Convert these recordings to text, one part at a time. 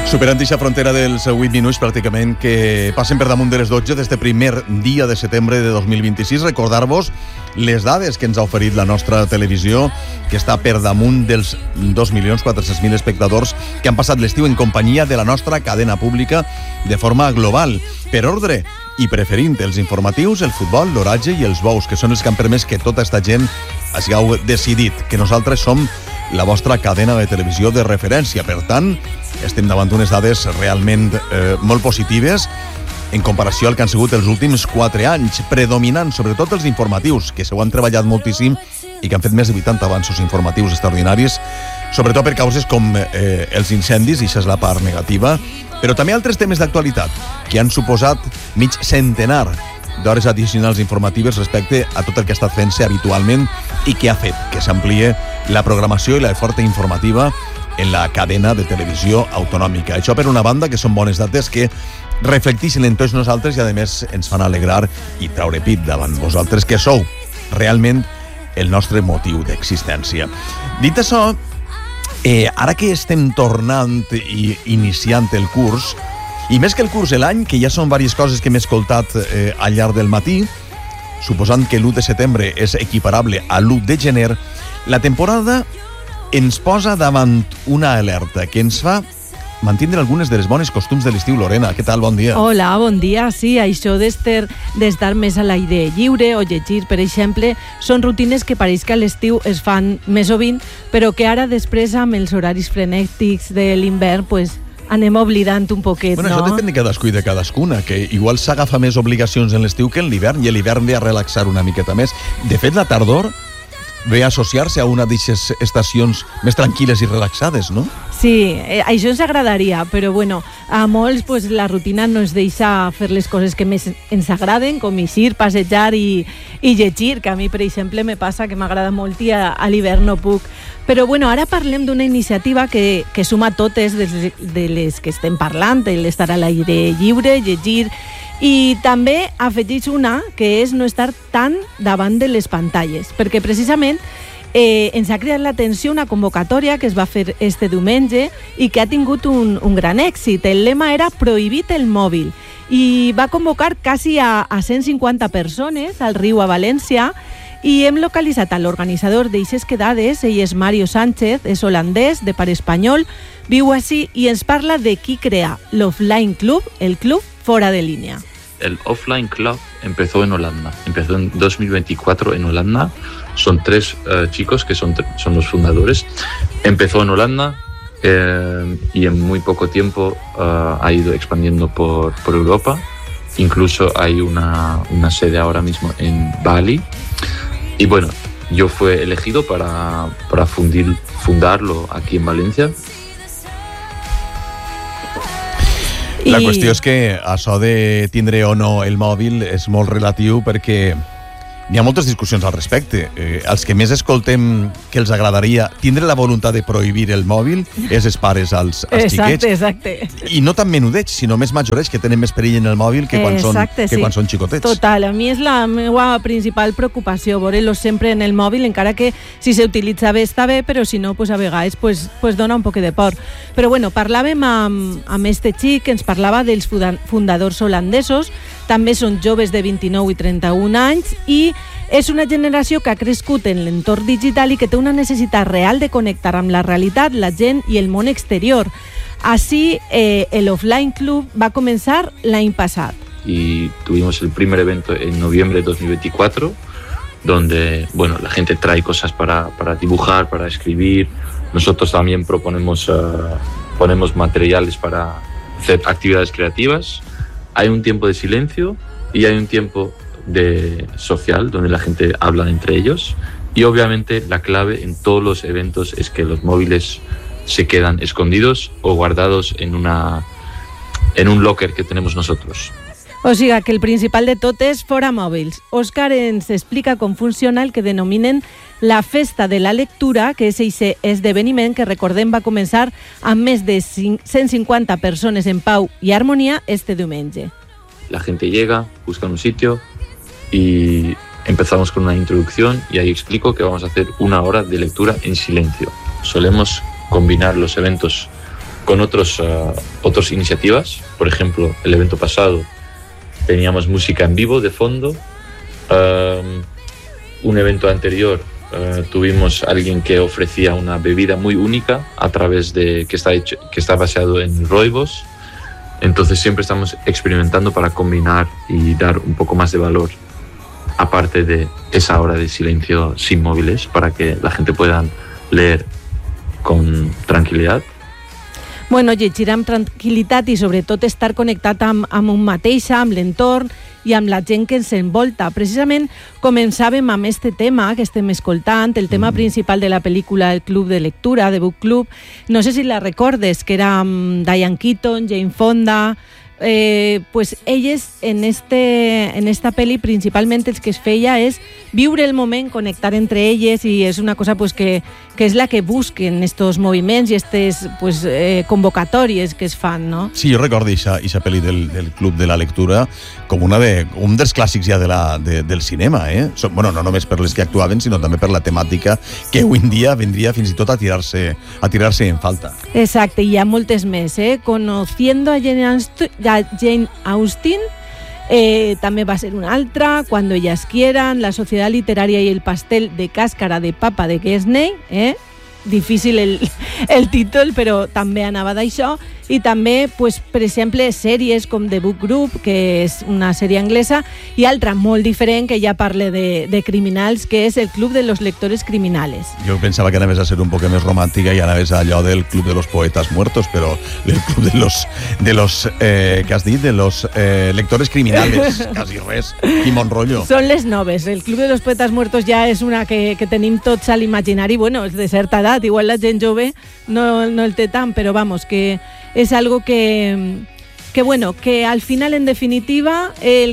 Superant aquesta frontera dels 8 minuts pràcticament que passen per damunt de les 12 d'este primer dia de setembre de 2026. Recordar-vos les dades que ens ha oferit la nostra televisió, que està per damunt dels 2.400.000 espectadors que han passat l'estiu en companyia de la nostra cadena pública de forma global, per ordre i preferint els informatius, el futbol, l'oratge i els bous, que són els que han permès que tota esta gent hàgiu decidit que nosaltres som la vostra cadena de televisió de referència. Per tant, estem davant d'unes dades realment molt positives en comparació al que han sigut els últims 4 anys, predominant sobretot els informatius, que s'ho han treballat moltíssim i que han fet més de 80 avanços informatius extraordinaris, sobretot per causes com els incendis, i això és la part negativa, però també altres temes d'actualitat que han suposat mig centenar d'hores addicionals informatives respecte a tot el que ha estat fent-se habitualment i que ha fet que s'amplie la programació i la forta informativa en la cadena de televisió autonòmica. Això per una banda, que són bones dates que reflecteixen en tots nosaltres i a més ens fan alegrar i traure pit davant vosaltres, que sou realment el nostre motiu d'existència. Dit això, ara que estem tornant i iniciant el curs, i més que el curs, l'any, que ja són diverses coses que m'he escoltat al llarg del matí, suposant que l'1 de setembre és equiparable a l'1 de gener, la temporada ens posa davant una alerta que ens fa mantindre algunes de les bones costums de l'estiu. Lorena, què tal? Bon dia. Hola, bon dia. Sí, això d'estar més a l'aire lliure o llegir, per exemple, són rutines que pareix que a l'estiu es fan més sovint, però que ara després, amb els horaris frenètics de l'hivern, pues, anem oblidant un poquet, bueno, no? Això depèn de cadascú i de cadascuna, que igual s'agafa més obligacions en l'estiu que en l'hivern, i l'hivern ve a relaxar una miqueta més. De fet, la tardor ve a associar-se a una d'aquestes estacions més tranquil·les i relaxades, no? Sí, això ens agradaria, però bueno, a molts pues, la rutina no ens deixa fer les coses que més ens agraden, com eixir, passejar i llegir, que a mi, per exemple, me passa que m'agrada molt i a l'hivern no puc. Però bueno, ara parlem d'una iniciativa que suma totes de les que estem parlant, l'estar a l'aire lliure, llegir, i també afegeix una, que és no estar tan davant de les pantalles, perquè precisament ens ha creat l'atenció una convocatòria que es va fer este diumenge i que ha tingut un gran èxit. El lema era Prohibit el mòbil i va convocar quasi a 150 persones al Riu, a València, i hem localitzat a l'organitzador d'eixes quedades. Ell és Mario Sánchez, és holandès, de pare espanyol, viu així i ens parla de qui crea l'Offline Club, el club fora de línea. El Offline Club empezó en Holanda, empezó en 2024 en Holanda. Son 3 chicos que son los fundadores. Empezó en Holanda y en muy poco tiempo ha ido expandiendo por Europa. Incluso hay una sede ahora mismo en Bali. Y bueno, yo fui elegido para fundarlo aquí en Valencia. La qüestió és que això de tindre o no el mòbil és molt relatiu, perquè hi ha moltes discussions al respecte. Els que més escoltem que els agradaria tindre la voluntat de prohibir el mòbil és els pares als xiquets. Exacte. I no tan menudets, sinó més majorets, que tenen més perill en el mòbil que quan són xicotets. Total, a mi és la meva principal preocupació, veure-los sempre en el mòbil, encara que si s'utilitza bé està bé, però si no, pues a vegades pues dona un poc de por. Però bueno, parlàvem amb este xic que ens parlava dels fundadors holandesos. També són joves de 29 i 31 anys i és una generació que ha crescut en l'entorn digital i que té una necessitat real de connectar amb la realitat, la gent i el món exterior. Así, el Offline Club va comenzar l'any passat. Y tuvimos el primer evento en noviembre de 2024, donde bueno, la gente trae cosas para dibujar, para escribir. Nosotros también ponemos materiales para hacer actividades creativas. Hay un tiempo de silencio y hay un tiempo de social donde la gente habla entre ellos, y obviamente la clave en todos los eventos es que los móviles se quedan escondidos o guardados en un locker que tenemos nosotros. O sigui que el principal de tot és fora mòbils. Òscar ens explica com funciona el que denominen la Festa de la Lectura, que és aquest esdeveniment que, recordem, va començar amb més de 150 persones en pau i harmonia este diumenge. La gente llega, busca un sitio y empezamos con una introducción, y ahí explico que vamos a hacer 1 hora de lectura en silencio. Solemos combinar los eventos con otras iniciativas. Por ejemplo, el evento pasado teníamos música en vivo de fondo. Un evento anterior tuvimos alguien que ofrecía una bebida muy única a través de que está basado en rooibos. Entonces siempre estamos experimentando para combinar y dar un poco más de valor, aparte de esa hora de silencio sin móviles, para que la gente pueda leer con tranquil·litat. Bueno, llegir amb tranquil·litat i sobretot estar connectat amb un mateix, amb l'entorn i amb la gent que ens envolta. Precisament començàvem amb este tema que estem escoltant, el tema principal de la pel·lícula El Club de Lectura, de Book Club. No sé si la recordes, que era amb Diane Keaton, Jane Fonda. Pues elles en esta pel·li principalment el que es feia és viure el moment, connectar entre elles, i és una cosa pues, que és la que busquen estos moviments i estes pues, convocatòries que es fan, no? Sí, jo recordo aquesta pel·li del Club de la Lectura com un dels clàssics ja del cinema, eh? Bueno, no només per les que actuaven, sinó també per la temàtica que avui en dia vendria fins i tot a tirar-se en falta. Exacte, i hi ha moltes més, eh? Conociendo a Jane Austen, també va ser una altra, Cuando ellas quieran, La sociedad literaria y el pastel de cáscara de papa de Guesney, difícil el títol, però també anava d'això, i també, pues, per exemple, sèries com The Book Group, que és una sèrie anglesa, i altra molt diferent, que ja parla de criminals, que és el Club de los Lectores Criminales. Jo pensava que anaves a ser un poc més romàntica i anaves a allò del Club de los Poetas Muertos, però el Club de los que has dit, de los Lectores Criminales, quasi res, Quimón Rollo. Són les noves. El Club de los Poetas Muertos ja és una que tenim tots a l'imaginari, bueno, és de certa edat, igual la gent jove no el té tant, però vamos, que és algo que bueno, que al final, en definitiva,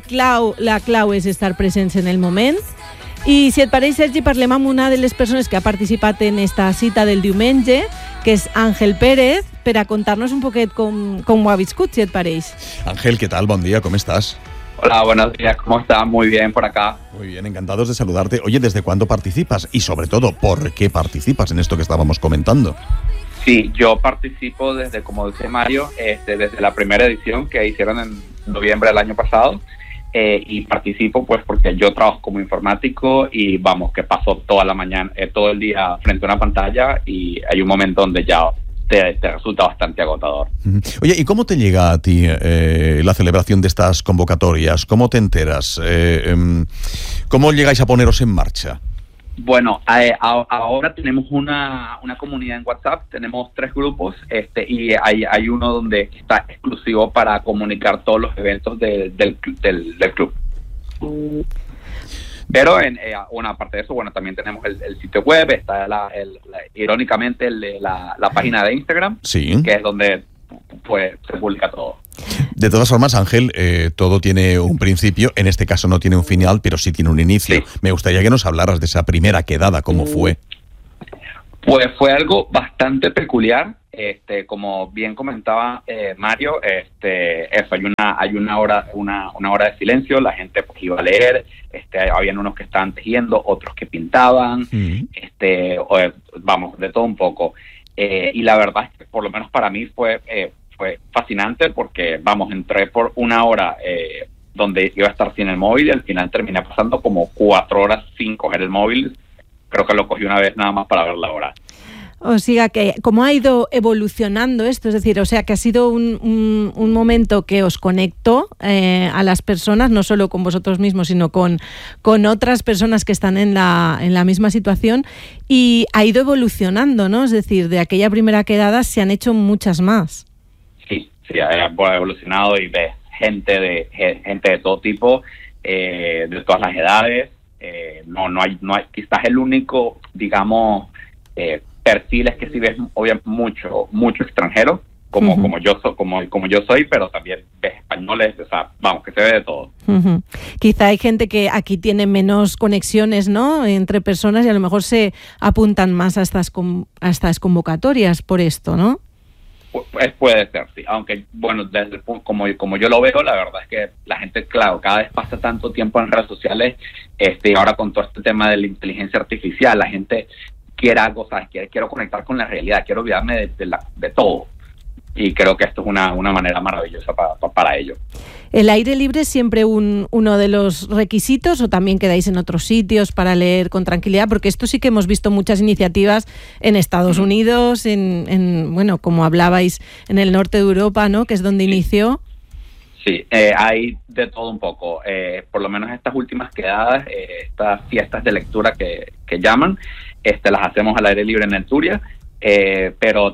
la clau és estar presents en el moment. I si et pareix, Sergi, parlem amb una de les persones que ha participat en esta cita del diumenge, que és Ángel Pérez, per a contar-nos un poquet com ho ha viscut, si et pareix. Ángel, ¿qué tal? Buen día, ¿cómo estás? Hola, buenos días, ¿cómo estás? Muy bien, por acá. Muy bien, encantados de saludarte. Oye, ¿desde cuándo participas? Y sobre todo, ¿por qué participas en esto que estábamos comentando? Sí, yo participo desde, como dice Mario, desde la primera edición que hicieron en noviembre del año pasado, y participo pues porque yo trabajo como informático y vamos, que paso toda la mañana, todo el día frente a una pantalla, y hay un momento donde ya te resulta bastante agotador. Oye, ¿y cómo te llega a ti la celebración de estas convocatorias? ¿Cómo te enteras? ¿Cómo llegáis a poneros en marcha? Bueno, ahora tenemos una comunidad en WhatsApp, tenemos 3 grupos, y hay uno donde está exclusivo para comunicar todos los eventos del club. Pero aparte de eso, bueno, también tenemos el sitio web, está irónicamente la página de Instagram, sí, que es donde pues se publica todo. De todas formas, Ángel, todo tiene un principio, en este caso no tiene un final, pero sí tiene un inicio. Sí. Me gustaría que nos hablaras de esa primera quedada, ¿cómo fue? Pues fue algo bastante peculiar, como bien comentaba Mario, eso, hay una hora de silencio, la gente pues iba a leer, habían unos que estaban tejiendo, otros que pintaban, vamos, de todo un poco. Y la verdad es que por lo menos para mí fue fascinante porque, vamos, entré por una hora donde iba a estar sin el móvil y al final terminé pasando como 4 horas sin coger el móvil. Creo que lo cogí una vez nada más para ver la hora. O sea, que cómo ha ido evolucionando esto, es decir, o sea, que ha sido un momento que os conectó a las personas, no solo con vosotros mismos, sino con otras personas que están en la misma situación, y ha ido evolucionando, ¿no? Es decir, de aquella primera quedada se han hecho muchas más. Sí, ha evolucionado y ves gente de todo tipo, de todas las edades. No hay, quizás el único, digamos, perfiles que sí ves obviamente mucho extranjero, como yo soy, pero también ves españoles, o sea, vamos, que se ve de todo. Quizá hay gente que aquí tiene menos conexiones, ¿no?, entre personas, y a lo mejor se apuntan más a estas convocatorias por esto, ¿no? Pues puede ser, sí, aunque bueno, desde el punto, como yo lo veo, la verdad es que la gente, claro, cada vez pasa tanto tiempo en redes sociales, y ahora con todo este tema de la inteligencia artificial, la gente quiere algo, ¿sabes? Quiero conectar con la realidad, quiero olvidarme de todo. y creo que esto es una manera maravillosa para ello. ¿El aire libre es siempre uno de los requisitos o también quedáis en otros sitios para leer con tranquilidad? Porque esto sí que hemos visto muchas iniciativas en Estados Unidos, bueno, como hablabais, en el norte de Europa, ¿no? Que es donde inició. Sí, hay de todo un poco. Por lo menos estas últimas quedadas, estas fiestas de lectura que llaman, las hacemos al aire libre en el Turia, pero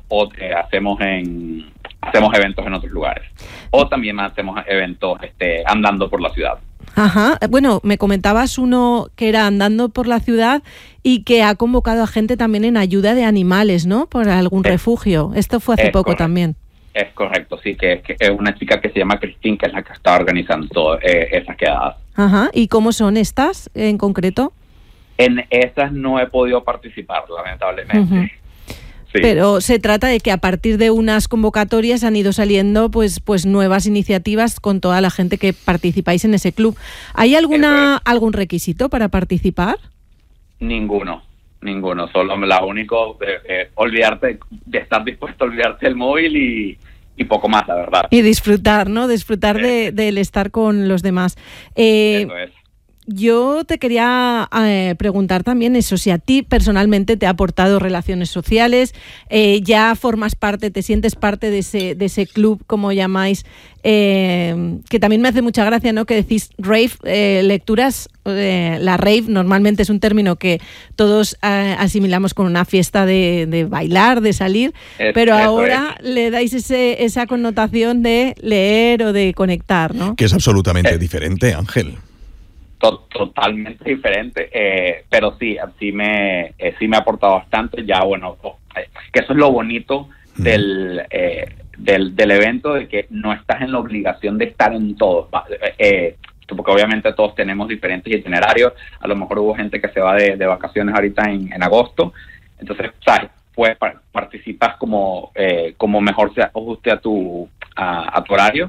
hacemos eventos en otros lugares. O también hacemos eventos andando por la ciudad. Ajá. Bueno, me comentabas uno que era andando por la ciudad y que ha convocado a gente también en ayuda de animales, ¿no? Por algún refugio. Esto fue hace poco también. Es correcto, sí, que es una chica que se llama Christine, que es la que está organizando todas esas quedadas. Ajá. ¿Y cómo son estas en concreto? En esas no he podido participar, lamentablemente. Uh-huh. Sí. Pero se trata de que a partir de unas convocatorias han ido saliendo pues nuevas iniciativas con toda la gente que participáis en ese club. ¿Hay algún requisito para participar? Ninguno. Solo lo único olvidarte de estar dispuesto a olvidarte del móvil y poco más, la verdad. Y disfrutar, ¿no? Disfrutar del estar con los demás. Eso es. Yo te quería preguntar también eso, si a ti personalmente te ha aportado relaciones sociales, ya formas parte, te sientes parte de ese club, como llamáis, que también me hace mucha gracia, ¿no? Que decís rave, lecturas, la rave normalmente es un término que todos asimilamos con una fiesta de bailar, de salir, pero ahora le dais esa connotación de leer o de conectar, ¿no? Que es absolutamente diferente, Ángel. Totalmente diferente, pero sí me ha aportado bastante. Ya, bueno, que eso es lo bonito del evento, de que no estás en la obligación de estar en todo, porque obviamente todos tenemos diferentes itinerarios. A lo mejor hubo gente que se va de vacaciones ahorita en agosto, entonces, ¿sabes? Pues participas como mejor se ajuste a tu horario.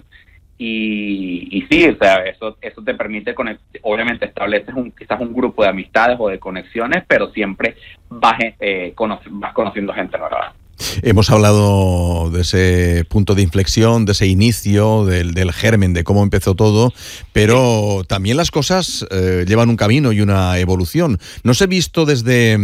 Y sí, o sea, eso te permite obviamente estableces quizás un grupo de amistades o de conexiones, pero siempre vas conociendo gente nueva. Hemos hablado de ese punto de inflexión, de ese inicio, del germen, de cómo empezó todo, pero también las cosas llevan un camino y una evolución. No se ha visto desde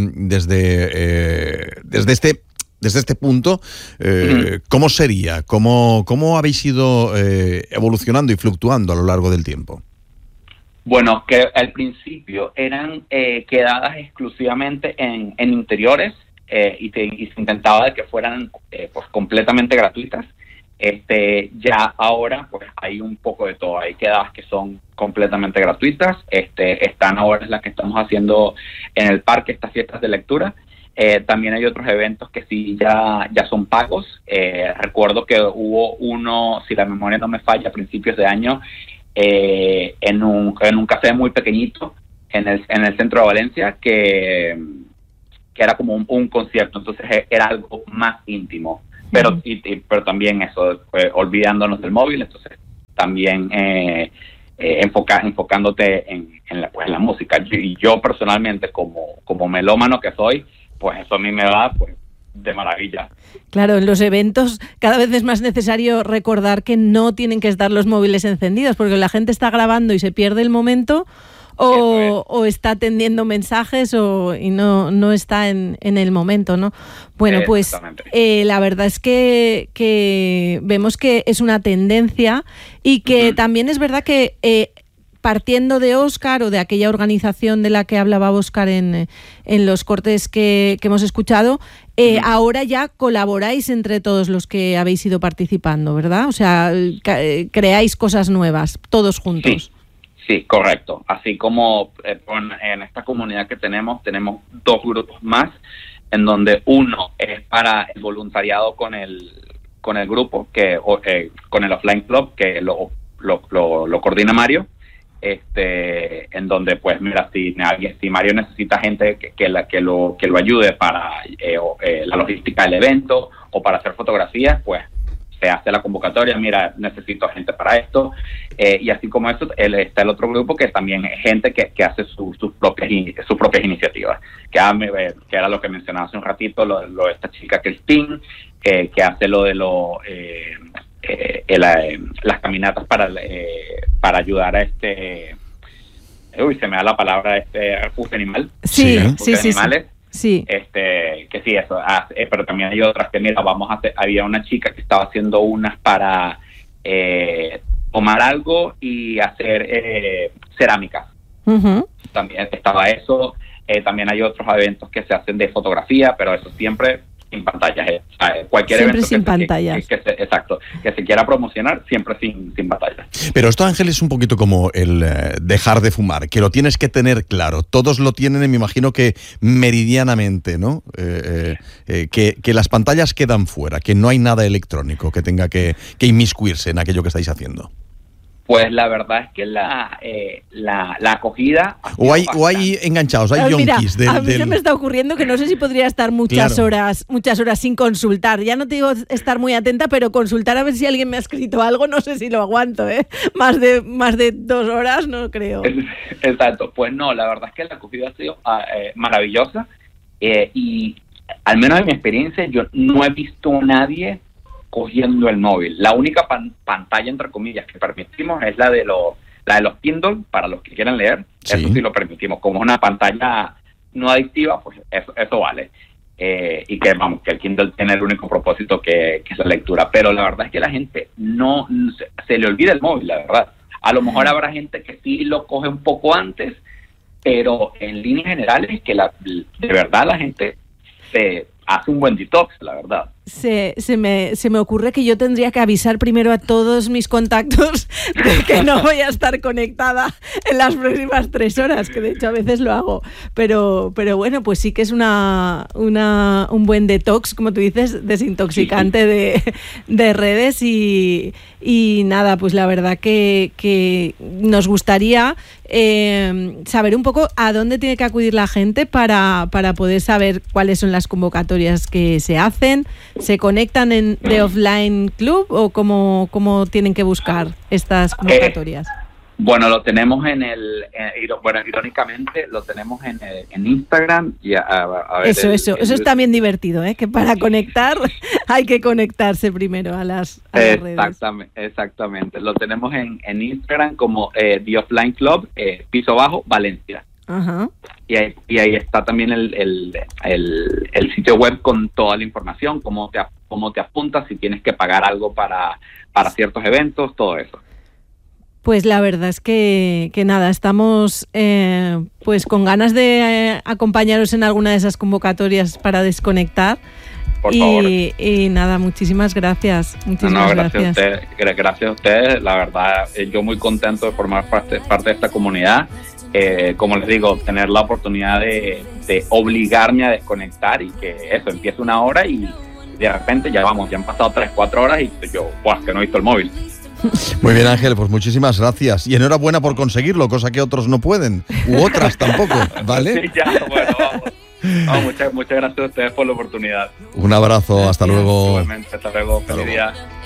este punto, ¿cómo sería? ¿Cómo habéis ido evolucionando y fluctuando a lo largo del tiempo? Bueno, que al principio eran quedadas exclusivamente en interiores y se intentaba de que fueran pues completamente gratuitas. Ya ahora pues hay un poco de todo. Hay quedadas que son completamente gratuitas. Están ahora las que estamos haciendo en el parque, estas fiestas de lectura. También hay otros eventos que sí ya son pagos. Recuerdo que hubo uno, si la memoria no me falla, a principios de año, en un café muy pequeñito en el centro de Valencia, que era como un concierto, entonces era algo más íntimo, pero también eso, olvidándonos del móvil, entonces también enfocándote en la música. Y yo personalmente, como melómano que soy, pues eso a mí me va pues de maravilla. Claro, en los eventos cada vez es más necesario recordar que no tienen que estar los móviles encendidos, porque la gente está grabando y se pierde el momento, o está atendiendo mensajes y no está en el momento, ¿no? Bueno, pues la verdad es que vemos que es una tendencia y que también es verdad que partiendo de Óscar o de aquella organización de la que hablaba Óscar en los cortes que hemos escuchado, ahora ya colaboráis entre todos los que habéis ido participando, ¿verdad? O sea, creáis cosas nuevas, todos juntos. Sí, correcto. Así como en esta comunidad que tenemos dos grupos más, en donde uno es para el voluntariado con el grupo, con el Offline Club, que lo coordina Mario. En donde pues mira, si Mario necesita gente que lo ayude para la logística del evento o para hacer fotografías, pues se hace la convocatoria, mira, necesito gente para esto, y así como eso está el otro grupo que también es gente que hace sus propias iniciativas, que era lo que mencionaba hace un ratito, lo de esta chica Christine, que hace lo de las caminatas para ayudar a se me da la palabra, refugio animal. Sí, refugio sí, animales. Sí. Que sí, eso, pero también hay otras que, mira, había una chica que estaba haciendo unas para tomar algo y hacer cerámica. Uh-huh. También estaba eso. También hay otros eventos que se hacen de fotografía, pero eso siempre sin pantallas. Cualquier siempre evento sin pantallas. Exacto, que se quiera promocionar, siempre sin pantallas. Pero esto, Ángel, es un poquito como el dejar de fumar, que lo tienes que tener claro. Todos lo tienen, me imagino que meridianamente, ¿no? Que las pantallas quedan fuera, que no hay nada electrónico que tenga que inmiscuirse en aquello que estáis haciendo. Pues la verdad es que la acogida... O hay enganchados, hay yonkis. Mira, a mí se me está ocurriendo que no sé si podría estar muchas horas sin consultar. Ya no te digo estar muy atenta, pero consultar a ver si alguien me ha escrito algo, no sé si lo aguanto, ¿eh? Más de 2 horas no creo. Exacto, pues no, la verdad es que la acogida ha sido maravillosa y al menos en mi experiencia yo no he visto a nadie cogiendo el móvil. La única pantalla, entre comillas, que permitimos es la de los Kindle, para los que quieran leer. Sí. Eso sí lo permitimos. Como es una pantalla no adictiva, pues eso vale. Y que el Kindle tiene el único propósito que es la lectura. Pero la verdad es que la gente no se le olvida el móvil, la verdad. A lo mejor habrá gente que sí lo coge un poco antes, pero en líneas generales que de verdad la gente se hace un buen detox, la verdad. Se me ocurre que yo tendría que avisar primero a todos mis contactos de que no voy a estar conectada en las próximas 3 horas, que de hecho a veces lo hago. Pero bueno, pues sí que es un buen detox, como tú dices, desintoxicante de redes y nada, pues la verdad que nos gustaría saber un poco a dónde tiene que acudir la gente para poder saber cuáles son las convocatorias que se hacen. ¿Se conectan en The Offline Club o cómo tienen que buscar estas convocatorias? Bueno, lo tenemos irónicamente lo tenemos en Instagram y a ver eso es también divertido, que para conectar hay que conectarse primero a las redes. Exactamente, lo tenemos en Instagram como The Offline Club _ Valencia. Ajá. Y ahí está también el sitio web con toda la información, cómo te apuntas, si tienes que pagar algo para ciertos eventos, todo eso. Pues la verdad es que nada, estamos pues con ganas de acompañaros en alguna de esas convocatorias para desconectar. Por favor. Y nada, muchísimas gracias. Gracias a ustedes. La verdad, yo muy contento de formar parte de esta comunidad. Como les digo, tener la oportunidad de obligarme a desconectar y que eso empiece 1 hora y de repente ya han pasado 3-4 horas y yo, que no he visto el móvil. Muy bien, Ángel, pues muchísimas gracias y enhorabuena por conseguirlo, cosa que otros no pueden, u otras tampoco, ¿vale? Sí, vamos. Muchas gracias a ustedes por la oportunidad. Un abrazo, hasta luego. Igualmente, hasta luego, feliz día.